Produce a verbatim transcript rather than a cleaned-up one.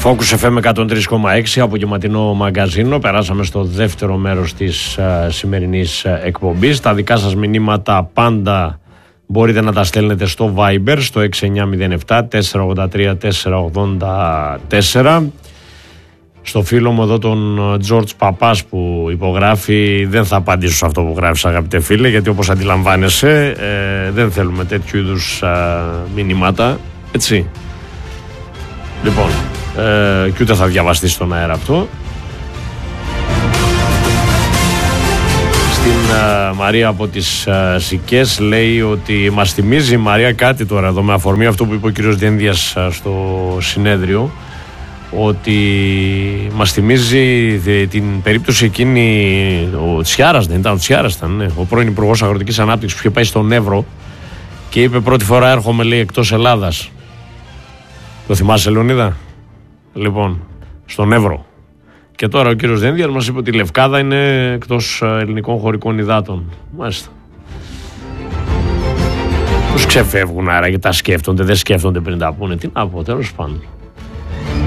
Focus εφ εμ εκατόν τρία κόμμα έξι, απογευματινό μαγκαζίνο. Περάσαμε στο δεύτερο μέρος της uh, σημερινής uh, εκπομπής. Τα δικά σας μηνύματα πάντα μπορείτε να τα στέλνετε στο Viber, στο έξι εννιά μηδέν επτά τέσσερα ογδόντα τρία τέσσερα ογδόντα τέσσερα. Στο φίλο μου εδώ τον Τζορτζ Παπάς που υπογράφει, δεν θα απαντήσω σε αυτό που γράφεις αγαπητέ φίλε, γιατί όπως αντιλαμβάνεσαι ε, δεν θέλουμε τέτοιου είδους α, μηνύματα, έτσι. Λοιπόν, ε, και ούτε θα διαβαστεί στον αέρα αυτό. Στην α, Μαρία από τις α, Σικές λέει ότι μας θυμίζει η Μαρία κάτι τώρα εδώ με αφορμή αυτό που είπε ο κύριος Διένδιας α, στο συνέδριο, ότι μας θυμίζει την περίπτωση εκείνη, ο Τσιάρας δεν ήταν, ο Τσιάρας ήταν, ναι, ο πρώην Υπουργός Αγροτικής Ανάπτυξης που είχε πάει στον Εύρο και είπε πρώτη φορά έρχομαι λέει εκτός Ελλάδας. Το θυμάσαι Λεωνίδα? Λοιπόν, στον Εύρο. Και τώρα ο κύριος Δένδιας μας είπε ότι η Λευκάδα είναι εκτός ελληνικών χωρικών υδάτων. Μάλιστα. Τους ξεφεύγουν άρα και τα σκέφτονται, δεν σκέφτονται πριν τα πούνε. Τι να πω, τέλος πάντων.